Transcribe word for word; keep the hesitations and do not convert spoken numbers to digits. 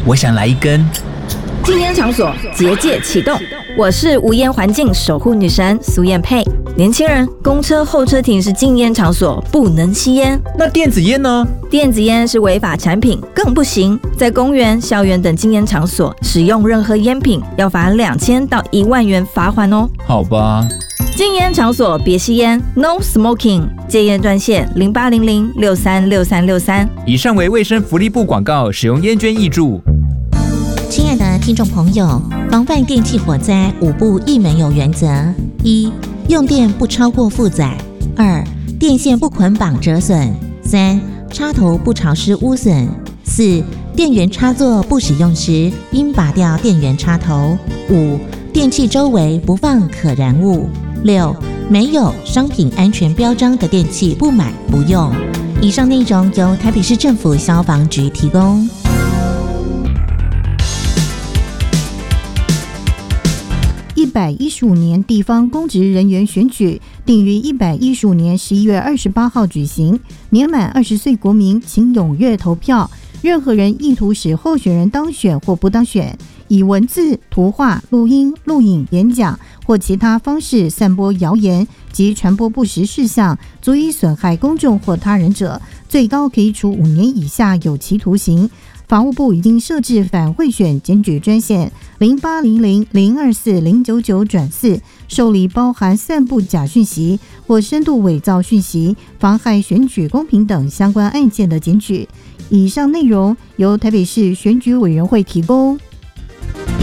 我想来一根。 禁烟场所结界启动，我是无烟环境守护女神苏燕佩。年轻人，公车候车亭是禁烟场所，不能吸烟。 那电子烟呢？ 电子烟是违法产品，更不行。在公园、校园等禁烟场所使用任何烟品，要罚两千到一万元罚款哦。 好吧。 禁烟场所别吸烟 ，No Smoking。戒烟专线零八零零六三六三六三。 以上为卫生福利部广告，使用烟捐挹注。 亲爱的听众朋友，防范电器火灾五不一没有原则：一、用电不超过负载；二、电线不捆绑折损；三、插头不潮湿污损；四、电源插座不使用时，应拔掉电源插头；五、电器周围不放可燃物；六、没有商品安全标章的电器不买不用。以上内容由台北市政府消防局提供。 一百一十五年地方公职人员选举定于一百一十五年十一月二十八号举行。年满二十岁国民，请踊跃投票。任何人意图使候选人当选或不当选，以文字、图画、录音、录影、演讲或其他方式散播谣言及传播不实事项，足以损害公众或他人者，最高可以处五年以下有期徒刑。法务部已经设置反贿选检举专线零八零零零二四零九九转四，受理包含散布假讯息或深度伪造讯息、妨害选举公平等相关案件的检举。以上内容由台北市选举委员会提供。